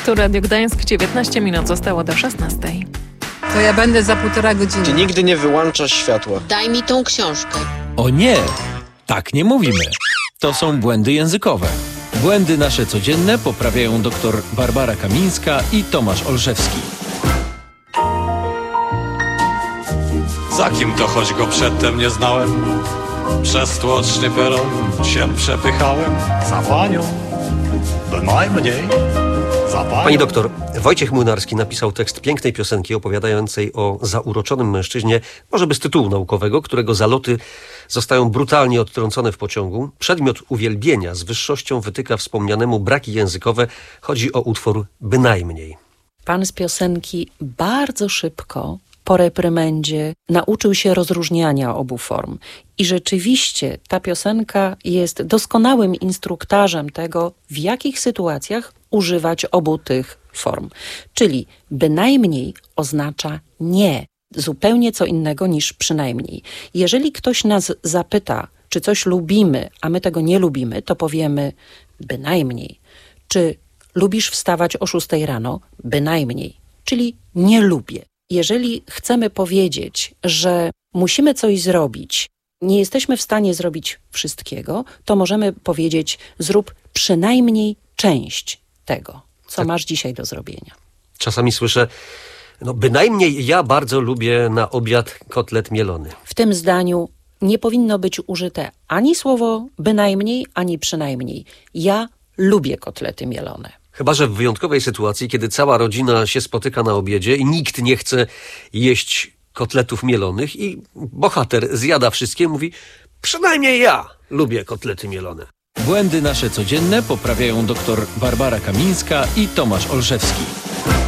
Tu Radio Gdańsk, 19 minut zostało do 16. To ja będę za 1,5 godziny. Ty nigdy nie wyłączasz światła. Daj mi tą książkę. O nie! Tak nie mówimy. To są błędy językowe. Błędy nasze codzienne poprawiają dr Barbara Kamińska i Tomasz Olszewski. Za kim to, choć go przedtem nie znałem? Przez tłoczny peron się przepychałem. Za panią, bynajmniej za panią. Pani doktor, Wojciech Młynarski napisał tekst pięknej piosenki opowiadającej o zauroczonym mężczyźnie, może bez tytułu naukowego, którego zaloty zostają brutalnie odtrącone w pociągu. Przedmiot uwielbienia z wyższością wytyka wspomnianemu braki językowe. Chodzi o utwór Bynajmniej. Pan z piosenki bardzo szybko po reprymendzie nauczył się rozróżniania obu form. I rzeczywiście ta piosenka jest doskonałym instruktarzem tego, w jakich sytuacjach używać obu tych form. Czyli bynajmniej oznacza nie. Zupełnie co innego niż przynajmniej. Jeżeli ktoś nas zapyta, czy coś lubimy, a my tego nie lubimy, to powiemy bynajmniej. Czy lubisz wstawać o 6 rano? Bynajmniej. Czyli nie lubię. Jeżeli chcemy powiedzieć, że musimy coś zrobić, nie jesteśmy w stanie zrobić wszystkiego, to możemy powiedzieć: zrób przynajmniej część tego, co masz dzisiaj do zrobienia. Czasami słyszę, bynajmniej ja bardzo lubię na obiad kotlet mielony. W tym zdaniu nie powinno być użyte ani słowo bynajmniej, ani przynajmniej. Ja lubię kotlety mielone. Chyba że w wyjątkowej sytuacji, kiedy cała rodzina się spotyka na obiedzie i nikt nie chce jeść kotletów mielonych i bohater zjada wszystkie, mówi: przynajmniej ja lubię kotlety mielone. Błędy nasze codzienne poprawiają dr Barbara Kamińska i Tomasz Olszewski.